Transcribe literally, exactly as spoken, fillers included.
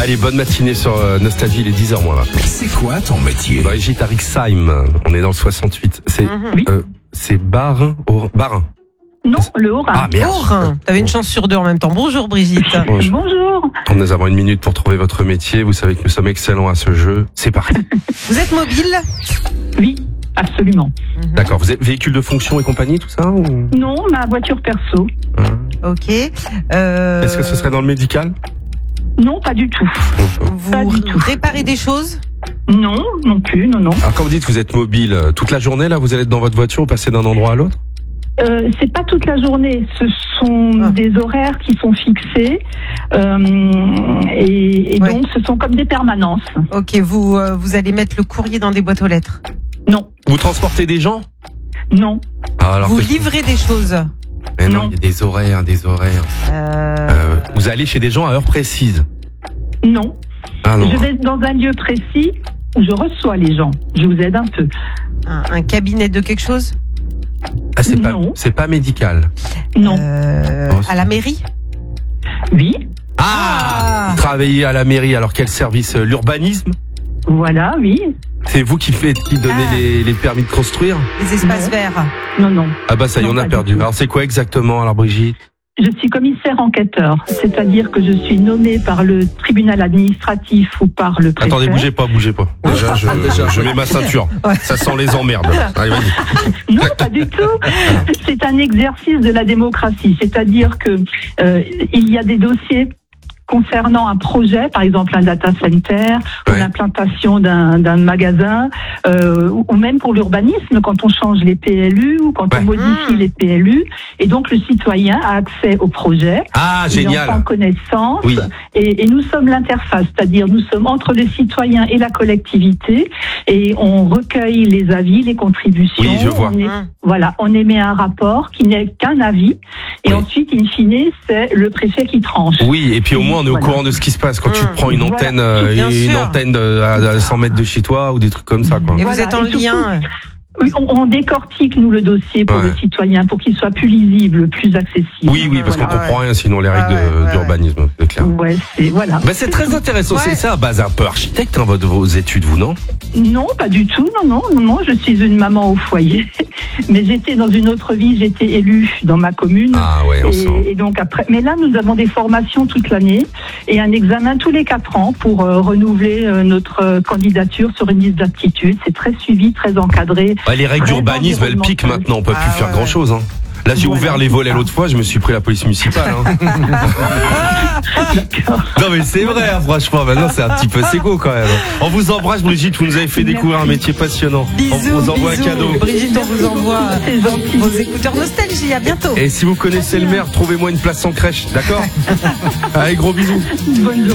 Allez, bonne matinée sur euh, Nostalgie, il est dix heures moins là. C'est quoi ton métier? Brigitte Arixheim, on est dans le soixante-huit. C'est Oui. euh, c'est Barin, au, Barin. Non, le Haut-Rhin. Ah merde. Haut-Rhin. T'avais une chance sur deux en même temps. Bonjour Brigitte. Bonjour. Bonjour. Nous avons une minute pour trouver votre métier. Vous savez que nous sommes excellents à ce jeu. C'est parti. Vous êtes mobile? Oui, absolument. D'accord. Vous êtes véhicule de fonction et compagnie, tout ça ou... Non, ma voiture perso. Hein Ok. Euh... Est-ce que ce serait dans le médical? Non, pas du tout. Vous Pas du tout. réparez des choses? Non, non plus, non, non. Alors quand vous dites que vous êtes mobile, euh, toute la journée là, vous allez être dans votre voiture, vous passez d'un endroit à l'autre? Euh, c'est pas toute la journée. Ce sont Ah. des horaires qui sont fixés euh, et, et Ouais. donc ce sont comme des permanences. Ok, vous euh, vous allez mettre le courrier dans des boîtes aux lettres. Non, Vous transportez des gens? non, Ah, alors vous que- livrez des choses. Mais non, Non. il y a des horaires, des horaires. Euh... Euh, vous allez chez des gens à heure précise? non. Ah non. Je vais dans un lieu précis où je reçois les gens. Je vous aide un peu. Un, un cabinet de quelque chose? Ah, c'est pas, Non. c'est pas médical. Non. Euh, Oh, c'est- à la mairie? Oui, Ah, Ah. Vous travaillez à la mairie, alors quel service? euh, L'urbanisme? voilà, oui. C'est vous qui faites, qui donnez Ah. les, les permis de construire? Les espaces Non. verts? Non, non. Ah bah ça y est, Non, on a pas du perdu. tout. Alors c'est quoi exactement alors Brigitte? Je suis commissaire enquêteur, c'est-à-dire que je suis nommée par le tribunal administratif ou par le préfet. Attendez, bougez pas, bougez pas. Déjà, je, je mets ma ceinture. Ouais. Ça sent les emmerdes. Allez, vas-y. Non, pas du tout. C'est un exercice de la démocratie, c'est-à-dire que euh, il y a des dossiers concernant un projet, par exemple un data center, ou Ouais. l'implantation d'un d'un magasin, euh, ou ou même pour l'urbanisme, quand on change les P L U ou quand Ouais. on modifie Mmh. les P L U. Et donc le citoyen a accès au projet. Ah, Il en prend génial. connaissance Oui. et, et nous sommes l'interface, c'est-à-dire nous sommes entre les citoyens et la collectivité et on recueille les avis, les contributions. Oui, je vois. On est- Hum. voilà, on émet un rapport qui n'est qu'un avis et Oui. ensuite, in fine, c'est le préfet qui tranche. Oui, et puis au moins on est au Voilà. courant de ce qui se passe quand tu Mmh. prends une Voilà. antenne, euh, Bien une sûr. antenne de- à, à cent mètres de chez toi ou des trucs comme ça, quoi. Et Voilà, vous êtes en et surtout- lien? Oui, on, on décortique, nous, le dossier pour Ouais. les citoyens pour qu'il soit plus lisible, plus accessible. Oui, oui, parce qu'on Voilà. comprend rien sinon les règles Ah ouais, de- ouais, d'urbanisme, c'est clair. Ouais, c'est, voilà. Bah, c'est très intéressant, Ouais. c'est ça à base un peu architecte hein, votre, vos études, vous, non? Non, pas du tout. Non, non, non, non. Je suis une maman au foyer. Mais j'étais dans une autre vie. J'étais élue dans ma commune. Ah ouais, on sent. Et, et donc après. Mais là, nous avons des formations toute l'année et un examen tous les quatre ans pour euh, renouveler euh, notre euh, candidature sur une liste d'aptitudes. C'est très suivi, très encadré. Ouais, les règles Très d'urbanisme, elles piquent environnemental. maintenant, on peut Ah plus faire ouais. grand chose. Hein. Là, j'ai Voilà, ouvert les c'est volets ça. l'autre fois, je me suis pris la police municipale. Hein. D'accord. Non mais c'est vrai, hein, franchement, maintenant c'est un petit peu séco quand même. On vous embrasse Brigitte, vous nous avez fait découvrir un métier passionnant. on Bisous, vous envoie bisous. un cadeau. Brigitte, on vous envoie C'est gentil. vos écouteurs Nostalgie. À bientôt. Et si vous connaissez le maire, trouvez-moi une place sans crèche, d'accord? Allez, gros bisous. Bonne journée.